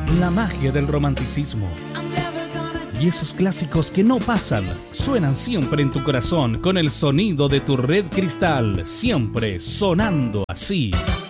La magia del romanticismo. Y esos clásicos que no pasan, suenan siempre en tu corazón con el sonido de tu Red Cristal, siempre sonando así.